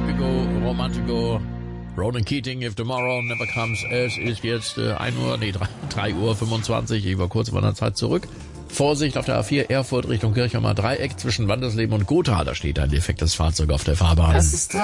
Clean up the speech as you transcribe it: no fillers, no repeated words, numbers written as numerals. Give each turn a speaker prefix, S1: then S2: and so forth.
S1: Typico Romantico. Ronan Keating, If Tomorrow Never Comes. Es ist jetzt 3:25 Uhr. Ich war kurz vor der Zeit zurück. Vorsicht auf der A4 Erfurt Richtung Kirchheimer Dreieck zwischen Wandersleben und Gotha. Da steht ein defektes Fahrzeug auf der Fahrbahn.